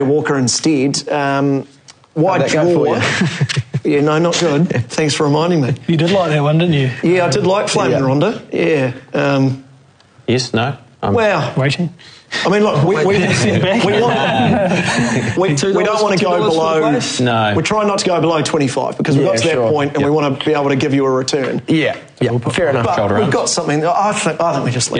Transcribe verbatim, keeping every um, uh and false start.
Walker instead. Um, wide draw. Yeah, no, not good. Thanks for reminding me. You did like that one, didn't you? Yeah, I did like Flaming yeah. Ronda. Yeah. Um, yes, no? Um, well, waiting. I mean, look, we, we, we, we, want, we, we don't want to go below... No. We're trying not to go below twenty-five because we've yeah, got to sure. that point and yep. we want to be able to give you a return. Yeah, yeah. Fair enough. But we've got something... I think, I think we just...